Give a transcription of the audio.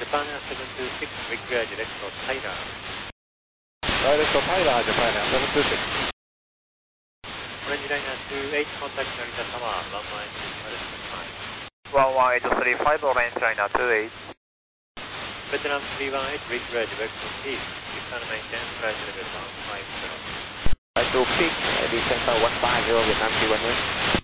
Japan Air 726, require direct to Tyler. Direct to Tyler, Japan Air 726. Orange Liner 28, contact Narita Tower, 1135. 11835, Orange Liner 28. Vietnam 318, require direct to Peak. Japan maintain flight level 150. Flight to Peak, descent 150, Vietnam 318.